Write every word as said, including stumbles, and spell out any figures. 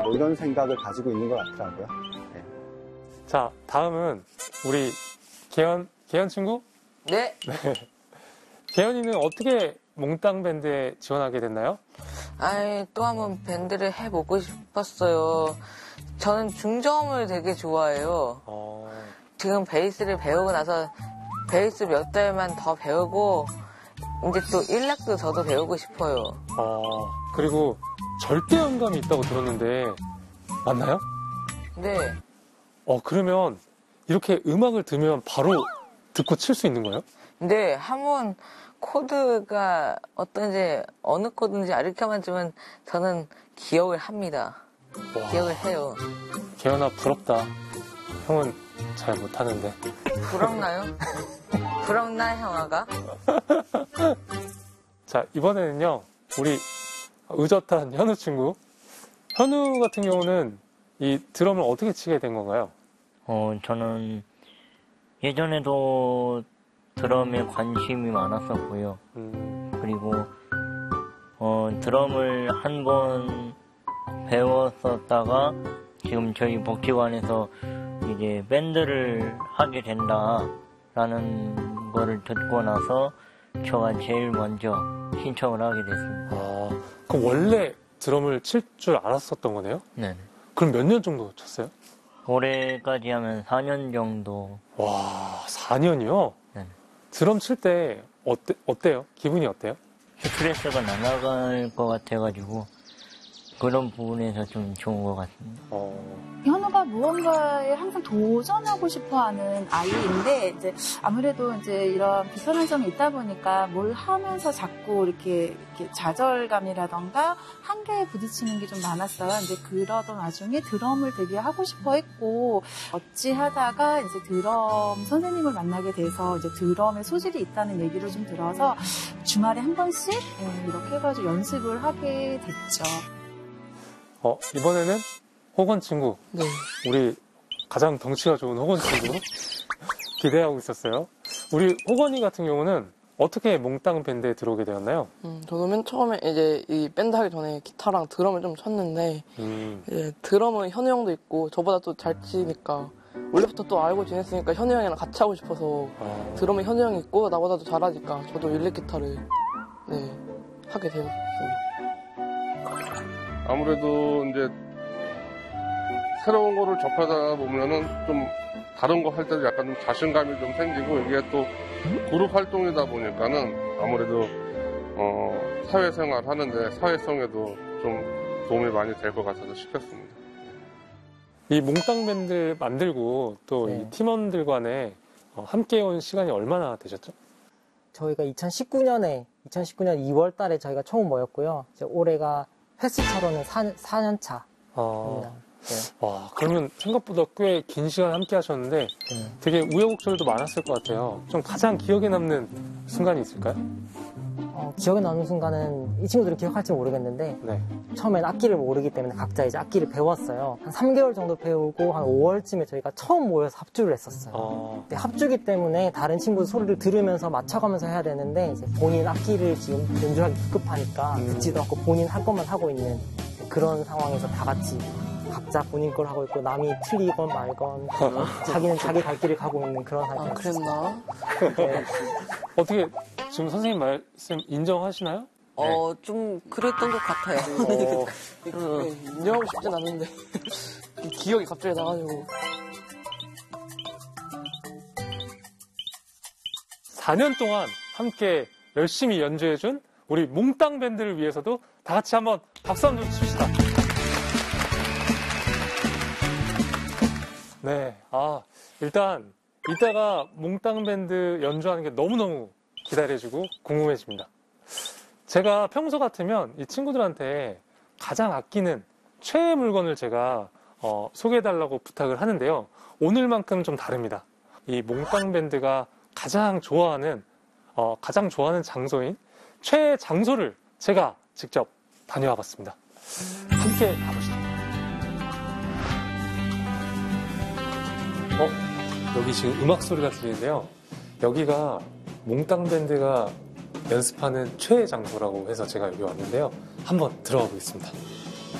뭐 이런 생각을 가지고 있는 것 같더라고요. 네. 자, 다음은 우리 개연, 개연 친구? 네. 네. 개연이는 어떻게 몽땅 밴드에 지원하게 됐나요? 아이, 또 한번 밴드를 해보고 싶었어요. 저는 중저음을 되게 좋아해요. 어... 지금 베이스를 배우고 나서 베이스 몇 달만 더 배우고 이제 또 일렉도 저도 배우고 싶어요. 어, 그리고 절대 음감이 있다고 들었는데 맞나요? 네. 어, 그러면 이렇게 음악을 들으면 바로 듣고 칠 수 있는 거예요? 네, 한번 코드가 어떤지 어느 코드인지 이렇게만 주면 저는 기억을 합니다. 와. 기억을 해요. 개연아 부럽다. 형은 잘 못하는데. 부럽나요? 부럽나 형아가? 자, 이번에는요 우리 의젓한 현우 친구. 현우 같은 경우는 이 드럼을 어떻게 치게 된 건가요? 어, 저는 예전에도 드럼에 관심이 많았었고요. 음... 그리고 어, 드럼을 한 번 배웠었다가 지금 저희 복지관에서 이제 밴드를 하게 된다라는 거를 듣고 나서 제가 제일 먼저 신청을 하게 됐습니다. 아, 그럼 원래 드럼을 칠 줄 알았었던 거네요? 네. 그럼 몇 년 정도 쳤어요? 올해까지 하면 사 년 정도. 와, 사 년이요? 네. 드럼 칠 때 어때, 어때요? 기분이 어때요? 스트레스가 날아갈 것 같아가지고 그런 부분에서 좀 좋은 것 같습니다. 어... 현우가 무언가에 항상 도전하고 싶어하는 아이인데 이제 아무래도 이제 이런 불편한 점이 있다 보니까 뭘 하면서 자꾸 이렇게, 이렇게 좌절감이라던가 한계에 부딪히는 게 좀 많았어요. 이제 그러던 와중에 드럼을 되게 하고 싶어했고 어찌하다가 이제 드럼 선생님을 만나게 돼서 이제 드럼에 소질이 있다는 얘기를 좀 들어서 주말에 한 번씩 이렇게 해가지고 연습을 하게 됐죠. 어, 이번에는 호건 친구. 네. 우리 가장 덩치가 좋은 호건 친구. 기대하고 있었어요. 우리 호건이 같은 경우는 어떻게 몽땅 밴드에 들어오게 되었나요? 음, 저도 맨 처음에 이제 이 밴드 하기 전에 기타랑 드럼을 좀 쳤는데, 음. 이제 드럼은 현우 형도 있고, 저보다 또 잘 치니까, 원래부터 또 알고 지냈으니까 현우 형이랑 같이 하고 싶어서, 아. 드럼은 현우 형이 있고, 나보다도 잘하니까, 저도 일렉 기타를, 네, 하게 되었습니다. 아무래도 이제 새로운 거를 접하다 보면은 좀 다른 거 할 때도 약간 좀 자신감이 좀 생기고 이게 또 그룹 활동이다 보니까는 아무래도 어 사회생활 하는데 사회성에도 좀 도움이 많이 될 것 같아서 시켰습니다. 이 몽땅 밴드 만들고 또 이 네. 팀원들 간에 함께 온 시간이 얼마나 되셨죠? 저희가 이천십구 년에 이천십구 년 이월 달에 저희가 처음 모였고요. 이제 올해가 횟수차로는 사 년 차입니다. 아, 네. 와, 그러면 생각보다 꽤 긴 시간 함께 하셨는데 네. 되게 우여곡절도 많았을 것 같아요. 좀 가장 기억에 남는 순간이 있을까요? 어, 기억에 남는 순간은 이 친구들이 기억할지 모르겠는데 네. 처음엔 악기를 모르기 때문에 각자 이제 악기를 배웠어요. 한 삼 개월 정도 배우고 한 오월쯤에 저희가 처음 모여서 합주를 했었어요. 아, 근데 합주기 때문에 다른 친구 소리를 들으면서 맞춰가면서 해야 되는데 이제 본인 악기를 지금 연주하기 급급하니까 음. 듣지도 않고 본인 할 것만 하고 있는 그런 상황에서 다 같이 각자 본인 걸 하고 있고 남이 틀리건 말건 자기는 자기 갈 길을 가고 있는 그런 아, 상태였어요. 그랬나? 네. 어떻게 지금 선생님 말씀 인정하시나요? 어, 좀 그랬던 것 같아요. 어, 네, 인정하고 싶진 않은데. 기억이 갑자기 나가지고. 사 년 동안 함께 열심히 연주해준 우리 몽땅 밴드를 위해서도 다 같이 한번 박수 한번 칩시다. 네, 아, 일단 이따가 몽땅 밴드 연주하는 게 너무너무 기다려지고 궁금해집니다. 제가 평소 같으면 이 친구들한테 가장 아끼는 최애 물건을 제가 어, 소개해달라고 부탁을 하는데요. 오늘만큼 좀 다릅니다. 이 몽땅 밴드가 가장 좋아하는 어, 가장 좋아하는 장소인 최애 장소를 제가 직접 다녀와 봤습니다. 함께 가보시죠. 어? 여기 지금 음악 소리가 들리는데요. 여기가 몽땅 밴드가 연습하는 최애 장소라고 해서 제가 여기 왔는데요. 한번 들어가 보겠습니다.